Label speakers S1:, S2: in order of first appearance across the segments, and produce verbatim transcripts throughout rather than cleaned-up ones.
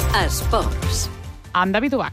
S1: Esports.
S2: Amb David Ubach.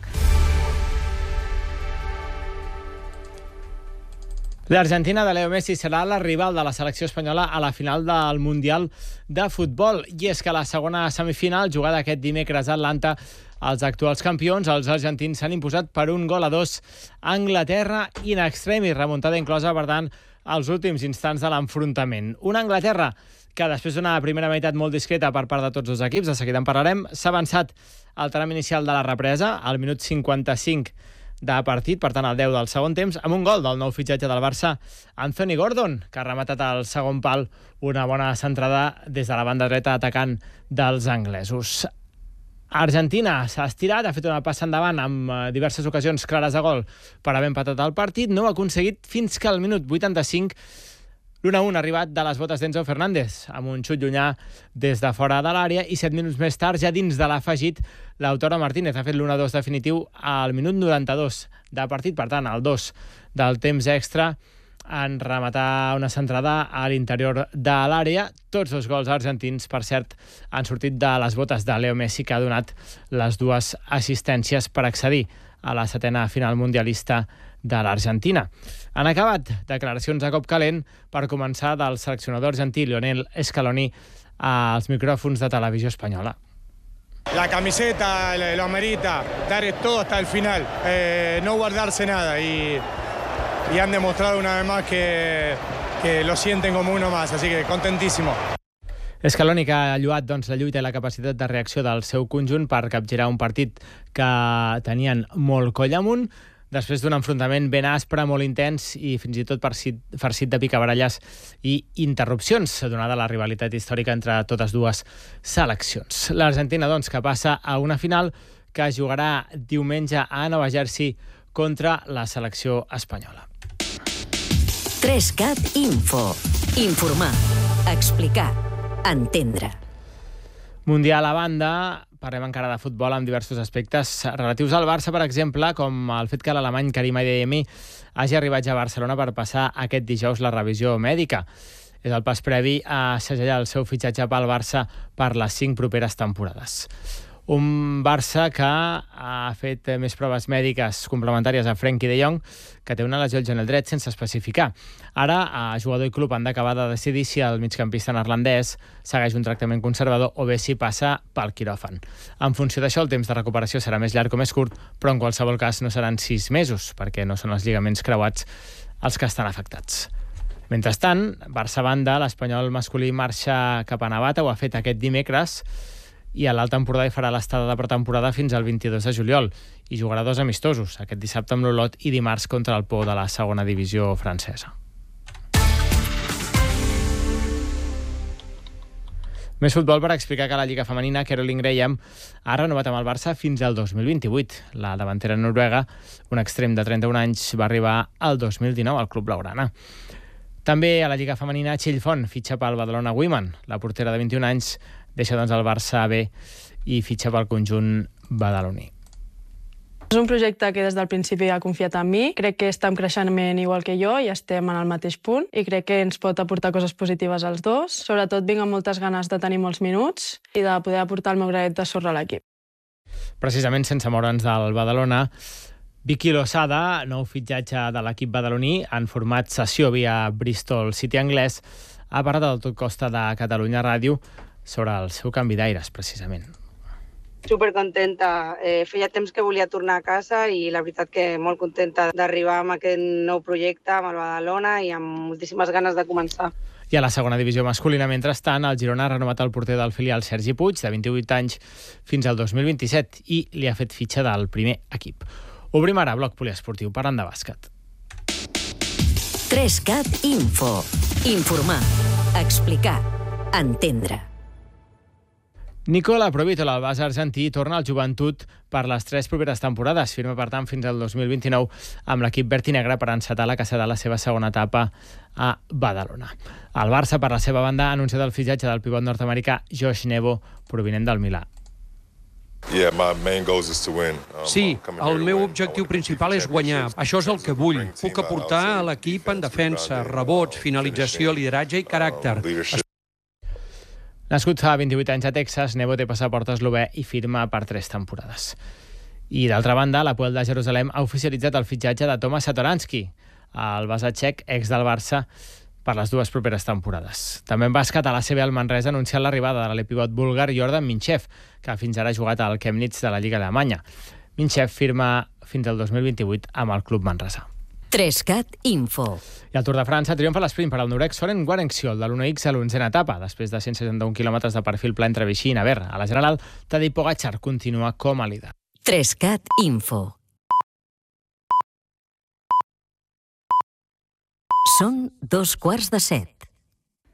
S3: L'Argentina de Leo Messi serà la rival de la selecció espanyola a la final del Mundial de Futbol. I és que la segona semifinal, jugada aquest dimecres a Atlanta, els actuals campions, els argentins, s'han imposat per un gol a dos a Anglaterra in extremis, remuntada inclosa, per tant, als últims instants de l'enfrontament. Una Anglaterra que després d'una primera meitat molt discreta per part de tots els equips, de seguida en parlarem, s'ha avançat al tram inicial de la represa, al minut cinquanta-cinc de partit, per tant, al deu del segon temps, amb un gol del nou fitxatge del Barça, Anthony Gordon, que ha rematat al segon pal una bona centrada des de la banda dreta atacant dels anglesos. Argentina s'ha estirat, ha fet una passa endavant amb diverses ocasions clares de gol per haver empatat el partit, no ho ha aconseguit fins que al minut vuitanta-cinc l'u a u ha arribat de les botes d'Enzo Fernández, amb un xut llunyà des de fora de l'àrea, i set minuts més tard, ja dins de l'afegit, Lautaro Martínez ha fet l'u a dos definitiu al minut noranta-dos de partit, per tant, al dos del temps extra, en rematar una centrada a l'interior de l'àrea. Tots els gols argentins, per cert, han sortit de les botes de Leo Messi, que ha donat les dues assistències per accedir a la setena final mundialista de l'Argentina. Han acabat declaracions a cop calent per començar del seleccionador argentí Lionel Scaloni als micròfons de Televisió Espanyola.
S4: La camiseta lo amerita, dar todo hasta el final, eh, no guardarse nada, y, y han demostrado una vez más que, que lo sienten como uno más, así que contentísimo.
S3: Scaloni, que ha lloat doncs, la lluita i la capacitat de reacció del seu conjunt per capgirar un partit que tenien molt coll amunt, després d'un enfrontament ben aspre, molt intens i fins i tot farcit de picabaralles i interrupcions, donada la rivalitat històrica entre totes dues seleccions. L'Argentina, doncs, que passa a una final que es jugarà diumenge a Nova Jersey contra la selecció espanyola.
S1: tres cat Info. Informar, explicar, entendre.
S3: Mundial a banda, parlem encara de futbol amb diversos aspectes relatius al Barça, per exemple, com el fet que l'alemany Karim Adeyemi hagi arribat ja a Barcelona per passar aquest dijous la revisió mèdica. És el pas previ a segellar el seu fitxatge pel Barça per les cinc properes temporades. Un Barça que ha fet més proves mèdiques complementàries a Frenkie de Jong, que té una lesió al genoll dret sense especificar. Ara, el jugador i club han d'acabar de decidir si el migcampista neerlandès segueix un tractament conservador o bé si passa pel quiròfan. En funció d'això, el temps de recuperació serà més llarg o més curt, però en qualsevol cas no seran sis mesos, perquè no són els lligaments creuats els que estan afectats. Mentrestant, Barça banda, l'espanyol masculí marxa cap a Navata, ho ha fet aquest dimecres, i a l'Alt Empordà hi farà l'estada de pretemporada fins al vint-i-dos de juliol i jugarà dos amistosos, aquest dissabte amb l'Olot i dimarts contra el Pau de la segona divisió francesa. Més futbol per explicar que la Lliga Femenina, Caroline Graham, ha renovat amb el Barça fins al dos mil vint-i-vuit. La davantera noruega, un extrem de trenta-un anys, va arribar al dos mil dinou al club blaugrana. També a la Lliga Femenina, Txell Font fitxa pel Badalona Women. La portera de vint-i-un anys deixa doncs el Barça B i fitxa pel conjunt badaloní.
S5: És un projecte que des del principi ha confiat en mi. Crec que està en creixement igual que jo i estem en el mateix punt i crec que ens pot aportar coses positives als dos. Sobretot vinc amb moltes ganes de tenir molts minuts i de poder aportar el meu granet de sorra a l'equip.
S3: Precisament sense moure'ns del Badalona, Vicky Losada, nou fitxatge de l'equip badaloní, en format sessió via Bristol City anglès, ha parlat del Tot Costa de Catalunya Ràdio sobre el seu canvi d'aires, precisament.
S6: Supercontenta. Eh, feia temps que volia tornar a casa i la veritat que molt contenta d'arribar amb aquest nou projecte amb el Badalona i amb moltíssimes ganes de començar.
S3: I a la segona divisió masculina, mentrestant, el Girona ha renovat el porter del filial Sergi Puig, de vint-i-vuit anys, fins al dos mil vint-i-set, i li ha fet fitxa del primer equip. Obrim ara bloc poliesportiu parlant de bàsquet.
S1: tres cat Info. Informar, explicar, entendre.
S3: Nicola Provitola, el base argentí, torna al Joventut per les tres properes temporades. Firma, per tant, fins al dos mil vint-i-nou amb l'equip verd i negre per encetar la que serà la seva segona etapa a Badalona. El Barça, per la seva banda, ha anunciat el fitxatge del pivot nord-americà Josh Nebo, provinent del Milà.
S7: Sí, el meu objectiu principal és guanyar. Això és el que vull. Puc aportar a l'equip en defensa, rebots, finalització, lideratge i caràcter.
S3: Nascut fa vint-i-vuit anys a Texas, Nebo té passaport eslové i firma per tres temporades. I d'altra banda, la Puel de Jerusalem ha oficialitzat el fitxatge de Tomas Satoranski, el base txec ex del Barça, per les dues properes temporades. També en bàsquet, a l'A C B el Manresa ha anunciat l'arribada de l'alepivot búlgar Jordan Minchev, que fins ara ha jugat al Chemnitz de la Lliga Alemanya. Minchev firma fins al dos mil vint-i-vuit amb el club manresà.
S1: tres cat Info.
S3: I al Tour de França triomfa l'esprint per al noruec Soren Guarenciol de l'uno ics a l'onzena etapa, després de cent seixanta-un quilòmetres de perfil pla entre Vichy i Naver. A la general, Tadej Pogačar continua com a líder.
S1: tres cat Info. Són dos quarts de set.